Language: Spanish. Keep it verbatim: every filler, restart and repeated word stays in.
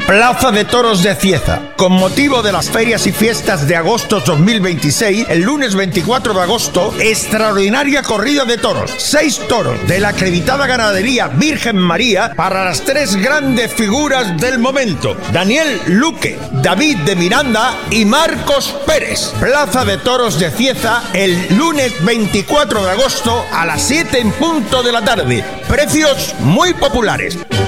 Plaza de Toros de Cieza. Con motivo de las ferias y fiestas de agosto dos mil veintiséis, el lunes veinticuatro de agosto, extraordinaria corrida de toros. Seis toros de la acreditada ganadería Virgen María para las tres grandes figuras del momento: Daniel Luque, David de Miranda y Marcos Pérez. Plaza de Toros de Cieza, el lunes veinticuatro de agosto a las siete en punto de la tarde. Precios muy populares.